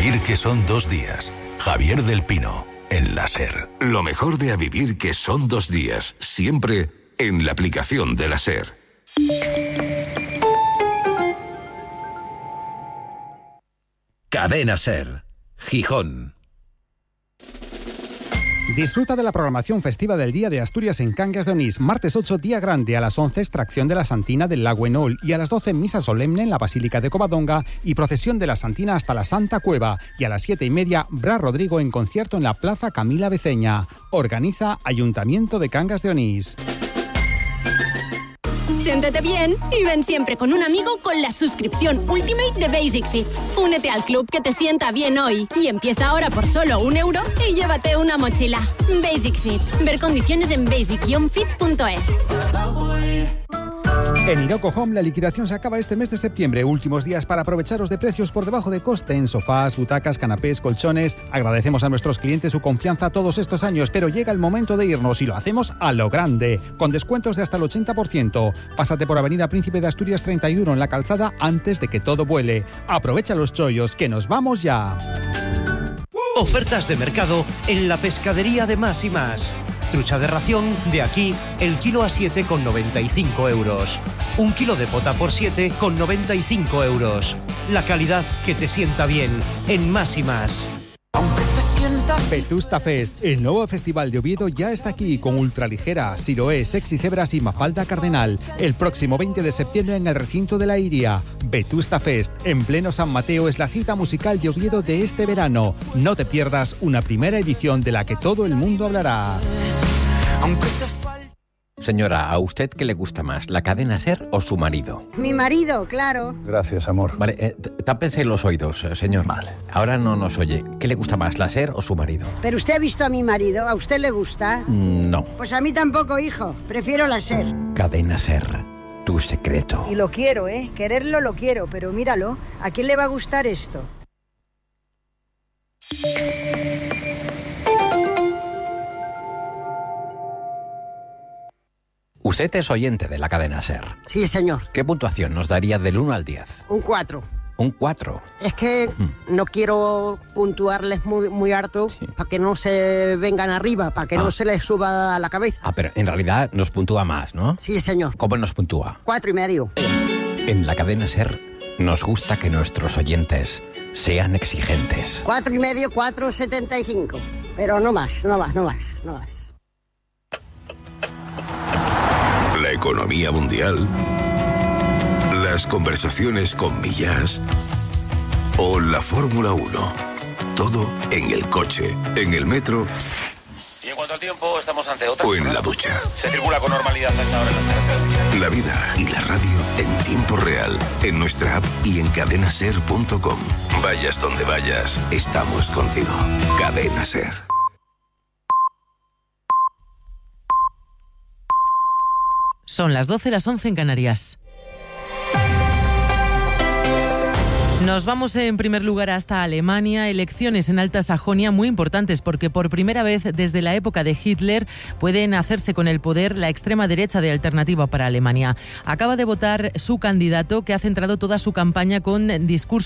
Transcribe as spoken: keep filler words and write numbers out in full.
vivir que son dos días. Javier del Pino, en la SER. Lo mejor de A vivir que son dos días, siempre en la aplicación de la SER. Cadena SER, Gijón. Disfruta de la programación festiva del Día de Asturias en Cangas de Onís. Martes ocho, día grande, a las once, extracción de la Santina del Lago Enol, y a las doce, misa solemne en la Basílica de Covadonga y procesión de la Santina hasta la Santa Cueva. Y a las siete y media, Bra Rodrigo en concierto en la Plaza Camila Beceña. Organiza Ayuntamiento de Cangas de Onís. Siéntete bien y ven siempre con un amigo con la suscripción Ultimate de Basic Fit. Únete al club que te sienta bien hoy y empieza ahora por solo un euro y llévate una mochila. Basic Fit. Ver condiciones en basic guion fit punto es. En Iroco Home la liquidación se acaba este mes de septiembre. Últimos días para aprovecharos de precios por debajo de coste en sofás, butacas, canapés, colchones. Agradecemos a nuestros clientes su confianza todos estos años, pero llega el momento de irnos y lo hacemos a lo grande, con descuentos de hasta el ochenta por ciento. Pásate por Avenida Príncipe de Asturias treinta y uno en la Calzada antes de que todo vuele. Aprovecha los chollos, que nos vamos ya. Ofertas de mercado en la pescadería de Más y Más. Trucha de ración, de aquí, el kilo a siete con noventa y cinco euros. Un kilo de pota por siete con noventa y cinco euros. La calidad que te sienta bien en Más y Más. Vetusta Fest, el nuevo festival de Oviedo, ya está aquí con Ultraligera, Siloé, Sexy Cebras y Mafalda Cardenal. El próximo veinte de septiembre en el recinto de la Iria. Vetusta Fest, en pleno San Mateo, es la cita musical de Oviedo de este verano. No te pierdas una primera edición de la que todo el mundo hablará. Señora, ¿a usted qué le gusta más, la cadena SER o su marido? Mi marido, claro. Gracias, amor. Vale, eh, tápense los oídos, señor. Vale. Ahora no nos oye. ¿Qué le gusta más, la SER o su marido? Pero usted ha visto a mi marido, ¿a usted le gusta? Mm, no. Pues a mí tampoco, hijo. Prefiero la SER. Cadena SER, tu secreto. Y lo quiero, ¿eh? Quererlo lo quiero, pero míralo. ¿A quién le va a gustar esto? Usted es oyente de la cadena SER. Sí, señor. ¿Qué puntuación nos daría del uno al diez? Un cuatro. Un cuatro. Es que mm. no quiero puntuarles muy, muy harto sí. para que no se vengan arriba, para que ah. no se les suba a la cabeza. Ah, pero en realidad nos puntúa más, ¿no? Sí, señor. ¿Cómo nos puntúa? Cuatro y medio. En la cadena SER nos gusta que nuestros oyentes sean exigentes. Cuatro y medio, cuatro setenta y cinco. Pero no más, no más, no más, no más. La economía mundial, las conversaciones con Millas o la Fórmula uno. Todo en el coche, en el metro. Y en cuanto al tiempo, estamos ante otra. O en la ducha. Se circula con normalidad a esta hora en las carreteras. La vida y la radio en tiempo real, en nuestra app y en cadena ser punto com. Vayas donde vayas, estamos contigo. Cadena SER. Son las doce, las once en Canarias. Nos vamos en primer lugar hasta Alemania. Elecciones en Alta Sajonia muy importantes porque por primera vez desde la época de Hitler pueden hacerse con el poder la extrema derecha de Alternativa para Alemania. Acaba de votar su candidato, que ha centrado toda su campaña con discursos